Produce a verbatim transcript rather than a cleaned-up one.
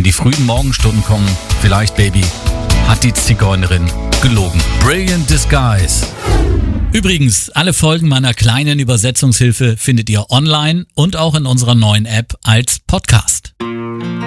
wenn die frühen Morgenstunden kommen, vielleicht, Baby, hat die Zigeunerin gelogen. Brilliant Disguise. Übrigens, alle Folgen meiner kleinen Übersetzungshilfe findet ihr online und auch in unserer neuen App als Podcast.